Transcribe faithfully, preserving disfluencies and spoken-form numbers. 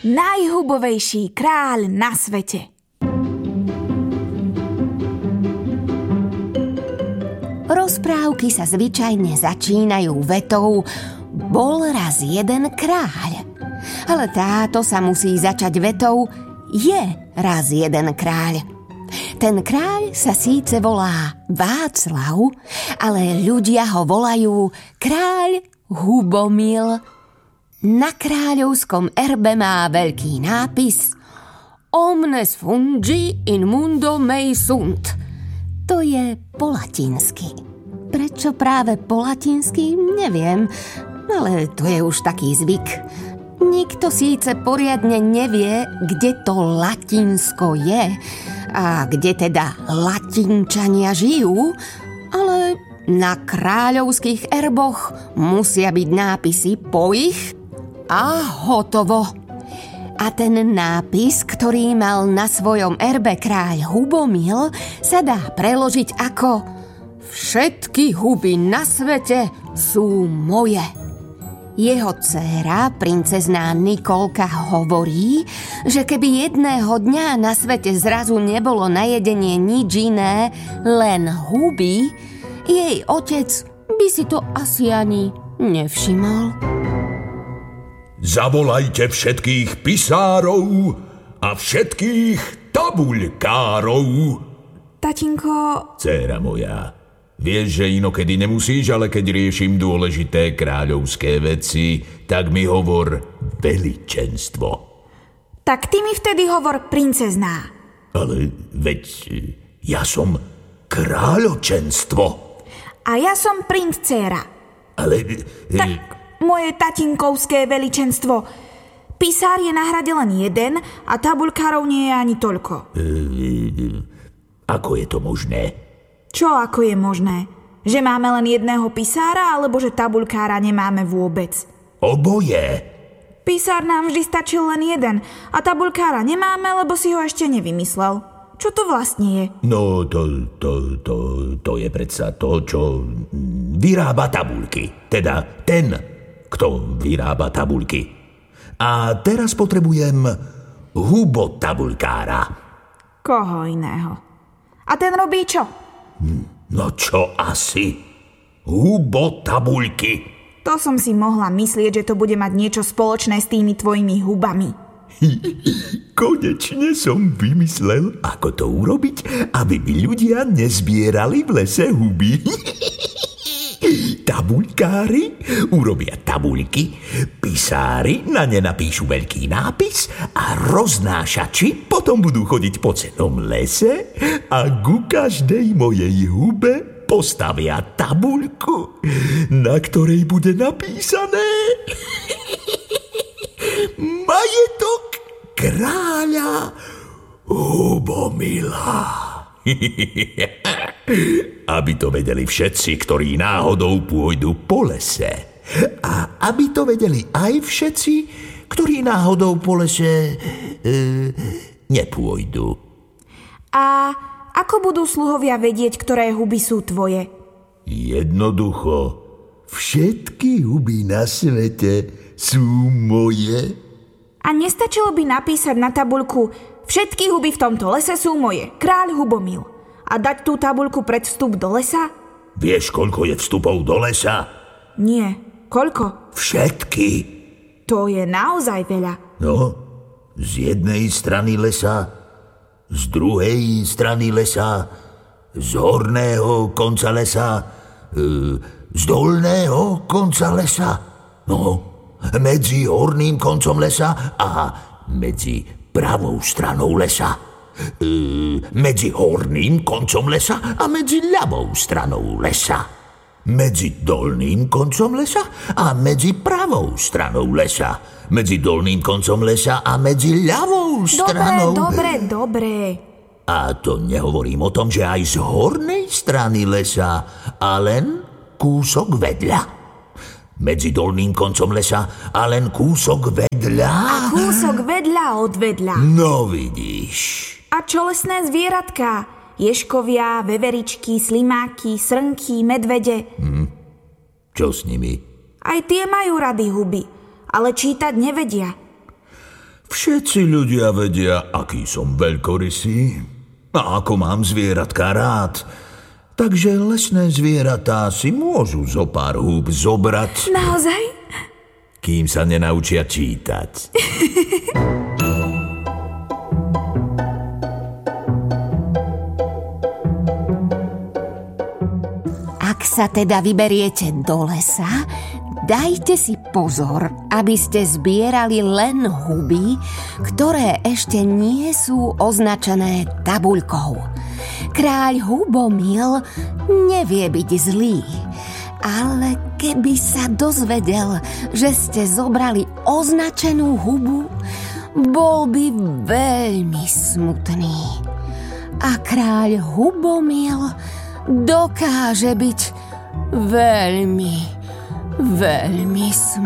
Najhubovejší kráľ na svete. Rozprávky sa zvyčajne začínajú vetou bol raz jeden kráľ. Ale táto sa musí začať vetou je raz jeden kráľ. Ten kráľ sa síce volá Václav, ale ľudia ho volajú kráľ Hubomil. Na kráľovskom erbe má veľký nápis Omnes fungi in mundo mei sunt. To je po latinsky. Prečo práve po latinsky, neviem, ale to je už taký zvyk. Nikto síce poriadne nevie, kde to latinsko je a kde teda latinčania žijú, ale na kráľovských erboch musia byť nápisy po ich a hotovo. A ten nápis, ktorý mal na svojom erbe kráľ Hubomil, sa dá preložiť ako všetky huby na svete sú moje. Jeho dcéra, princezná Nikolka, hovorí, že keby jedného dňa na svete zrazu nebolo na jedenie nič iné, len huby, jej otec by si to asi ani nevšimol. Zavolajte všetkých pisárov a všetkých tabuľkárov. Tatinko... Dcéra moja, vieš, že inokedy nemusíš, ale keď riešim dôležité kráľovské veci, tak mi hovor veličenstvo. Tak ty mi vtedy hovor princezná. Ale veď ja som kráľočenstvo. A ja som princéra. Ale... Tak... Moje tatinkovské veličenstvo. Pisár je na hrade len jeden a tabuľkárov nie je ani toľko. E, ako je to možné? Čo ako je možné? Že máme len jedného pisára, alebo že tabuľkára nemáme vôbec? Oboje. Pisár nám vždy stačil len jeden a tabuľkára nemáme, lebo si ho ešte nevymyslel. Čo to vlastne je? No, to, to, to, to je predsa to, čo vyrába tabuľky. Teda ten, kto vyrába tabuľky. A teraz potrebujem hubotabuľkára. Koho iného? A ten robí čo? No čo asi? Hubotabuľky. To som si mohla myslieť, že to bude mať niečo spoločné s tými tvojimi hubami. Konečne som vymyslel, ako to urobiť, aby mi ľudia nezbierali v lese huby. Tabuľkári urobia tabuľky, pisári na ne napíšu veľký nápis a roznášači potom budú chodiť po celom lese a ku každej mojej hube postavia tabuľku, na ktorej bude napísané majetok kráľa Hubomila. Aby to vedeli všetci, ktorí náhodou pôjdu po lese. A aby to vedeli aj všetci, ktorí náhodou po lese e, nepôjdu. A ako budú sluhovia vedieť, ktoré huby sú tvoje? Jednoducho, všetky huby na svete sú moje. A nestačilo by napísať na tabuľku všetky huby v tomto lese sú moje, kráľ Hubomil. A dať tú tabuľku pred vstup do lesa? Vieš, koľko je vstupov do lesa? Nie. Koľko? Všetky. To je naozaj veľa. No, z jednej strany lesa, z druhej strany lesa, z horného konca lesa, z dolného konca lesa. No, medzi horným koncom lesa a medzi pravou stranou lesa. E, medzi horným koncom lesa a medzi ľavou stranou lesa. Medzi dolným koncom lesa a medzi pravou stranou lesa. Medzi dolným koncom lesa a medzi ľavou stranou... Dobre, dobre, dobre. A to nehovorím o tom, že aj z hornej strany lesa a len kúsok vedľa. Medzi dolným koncom lesa a len kúsok vedľa. A kúsok vedľa od vedľa. No vidíš. A čo lesné zvieratká? Ješkovia, veveričky, slimáky, srnky, medvede. Hm. Čo s nimi? Aj tie majú rady huby, ale čítať nevedia. V Všetci ľudia vedia, aký som veľkorysý a ako mám zvieratka rád. Takže lesné zvieratá si môžu zo pár húb zobrať. Naozaj? Kým sa nenaučia čítať. Ak sa teda vyberiete do lesa, dajte si pozor, aby ste zbierali len huby, ktoré ešte nie sú označené tabuľkou. Kráľ Hubomil nevie byť zlý, ale keby sa dozvedel, že ste zobrali označenú hubu, bol by veľmi smutný. A kráľ Hubomil dokáže byť veľmi, veľmi smutný.